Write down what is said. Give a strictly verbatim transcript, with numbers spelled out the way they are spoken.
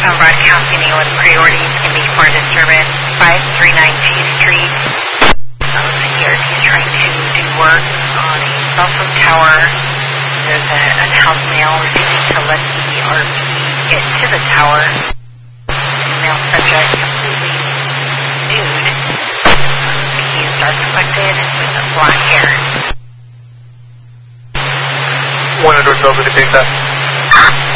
Southbound broadcasting with priorities can be for disturbance five three nine T Street. Um, here he's trying to do work on a cell phone tower. There's a, an house male refusing to let the R V get to the tower. Male subject completely nude. He is dark complected with black hair. One address over to take that.